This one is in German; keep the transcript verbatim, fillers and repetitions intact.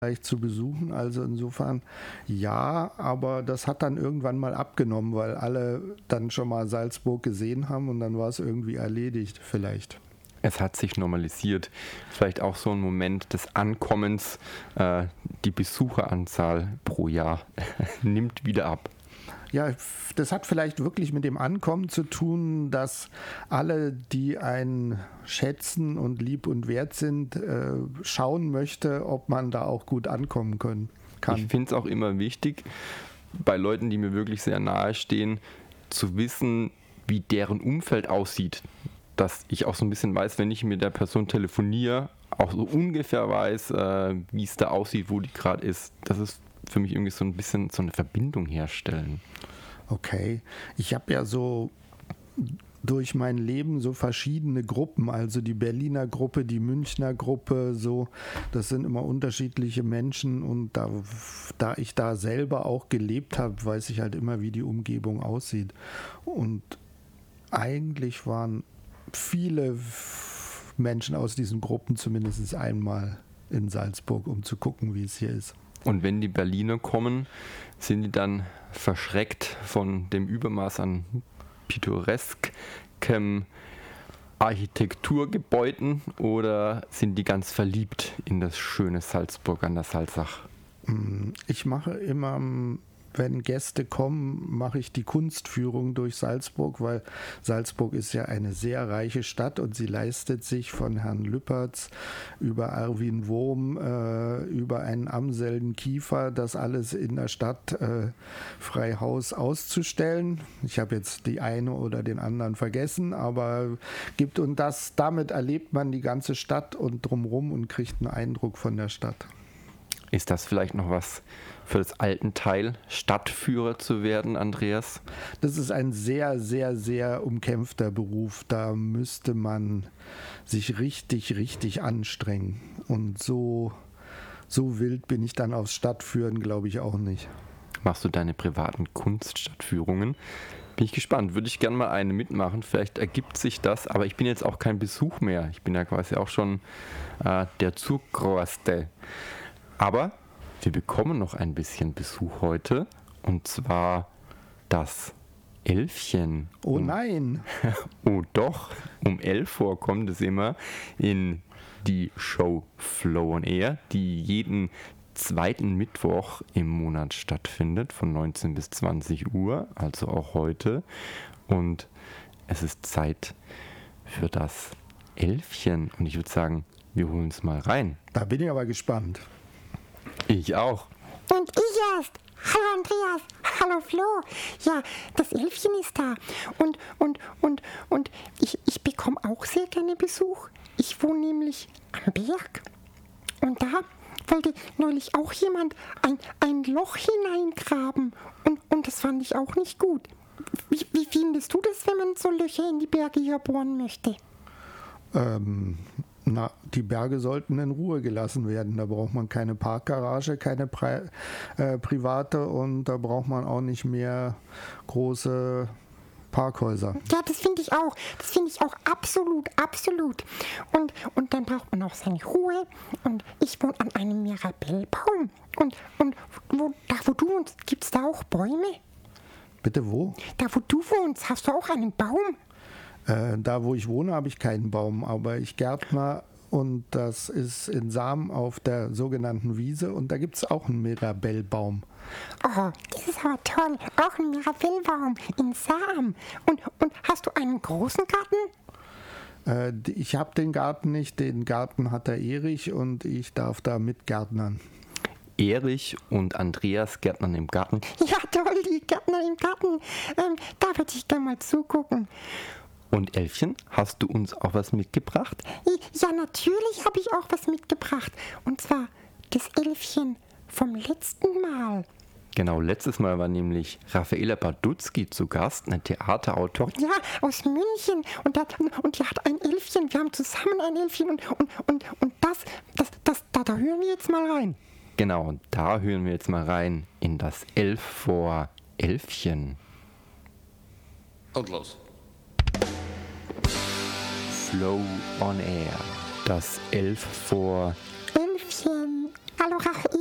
vielleicht zu besuchen. Also insofern ja, aber das hat dann irgendwann mal abgenommen, weil alle dann schon mal Salzburg gesehen haben und dann war es irgendwie erledigt vielleicht. Es hat sich normalisiert. Vielleicht auch so ein Moment des Ankommens. Äh, die Besucheranzahl pro Jahr nimmt wieder ab. Ja, das hat vielleicht wirklich mit dem Ankommen zu tun, dass alle, die einen schätzen und lieb und wert sind, äh, schauen möchte, ob man da auch gut ankommen können, kann. Ich finde es auch immer wichtig, bei Leuten, die mir wirklich sehr nahe stehen, zu wissen, wie deren Umfeld aussieht. Dass ich auch so ein bisschen weiß, wenn ich mit der Person telefoniere, auch so ungefähr weiß, äh, wie es da aussieht, wo die gerade ist. Das ist für mich irgendwie so ein bisschen so eine Verbindung herstellen. Okay, ich habe ja so durch mein Leben so verschiedene Gruppen, also die Berliner Gruppe, die Münchner Gruppe, so, das sind immer unterschiedliche Menschen und da, da ich da selber auch gelebt habe, weiß ich halt immer, wie die Umgebung aussieht. Und eigentlich waren viele Menschen aus diesen Gruppen zumindest einmal in Salzburg, um zu gucken, wie es hier ist. Und wenn die Berliner kommen, sind die dann verschreckt von dem Übermaß an pittoreskem Architekturgebäuden oder sind die ganz verliebt in das schöne Salzburg an der Salzach? Ich mache immer, wenn Gäste kommen, mache ich die Kunstführung durch Salzburg, weil Salzburg ist ja eine sehr reiche Stadt und sie leistet sich von Herrn Lüpertz über Erwin Wurm, äh, über einen Amselden Kiefer, das alles in der Stadt äh, Freihaus auszustellen. Ich habe jetzt die eine oder den anderen vergessen, aber gibt und das, damit erlebt man die ganze Stadt und drumherum und kriegt einen Eindruck von der Stadt. Ist das vielleicht noch was für das alten Teil, Stadtführer zu werden, Andreas? Das ist ein sehr, sehr, sehr umkämpfter Beruf. Da müsste man sich richtig, richtig anstrengen. Und so, so wild bin ich dann aufs Stadtführen, glaube ich, auch nicht. Machst du deine privaten Kunststadtführungen? Bin ich gespannt. Würde ich gerne mal eine mitmachen. Vielleicht ergibt sich das, aber ich bin jetzt auch kein Besuch mehr. Ich bin ja quasi auch schon äh, der Zugroste. Aber wir bekommen noch ein bisschen Besuch heute, und zwar das Elfchen. Oh nein! Oh doch, um elf Uhr kommt es immer in die Show Flow on Air, die jeden zweiten Mittwoch im Monat stattfindet, von neunzehn bis zwanzig Uhr, also auch heute. Und es ist Zeit für das Elfchen. Und ich würde sagen, wir holen es mal rein. Da bin ich aber gespannt. Ich auch. Und ich erst. Hallo Andreas, hallo Flo. Ja, das Elfchen ist da. Und, und, und, und ich, ich bekomme auch sehr gerne Besuch. Ich wohne nämlich am Berg. Und da wollte neulich auch jemand ein, ein Loch hineingraben. Und, und das fand ich auch nicht gut. Wie, wie findest du das, wenn man so Löcher in die Berge hier bohren möchte? Ähm... Na, die Berge sollten in Ruhe gelassen werden. Da braucht man keine Parkgarage, keine Pri- äh, private und da braucht man auch nicht mehr große Parkhäuser. Ja, das finde ich auch. Das finde ich auch absolut, absolut. Und, und dann braucht man auch seine Ruhe. Und ich wohne an einem Mirabellbaum. Und, und wo, da, wo du wohnst, gibt es da auch Bäume? Bitte wo? Da, wo du wohnst, hast du auch einen Baum? Äh, da, wo ich wohne, habe ich keinen Baum, aber ich gärtner und das ist in Sam auf der sogenannten Wiese und da gibt es auch einen Mirabellbaum. Oh, das ist aber toll. Auch ein Mirabellbaum in Sam. Und, und hast du einen großen Garten? Äh, ich habe den Garten nicht, den Garten hat der Erich und ich darf da mitgärtnern. Erich und Andreas gärtnern im Garten. Ja, toll, die Gärtner im Garten. Ähm, da würde ich gerne mal zugucken. Und Elfchen, hast du uns auch was mitgebracht? Ja, natürlich habe ich auch was mitgebracht. Und zwar das Elfchen vom letzten Mal. Genau, letztes Mal war nämlich Raffaela Baduzki zu Gast, eine Theaterautorin. Ja, aus München. Und, das, und die hat ein Elfchen. Wir haben zusammen ein Elfchen. Und, und, und, und das, das, das, da, da hören wir jetzt mal rein. Genau, und da hören wir jetzt mal rein in das Elf vor Elfchen. Und los. Flow on Air. Das Elf vor Elfchen, Hallo Raphael.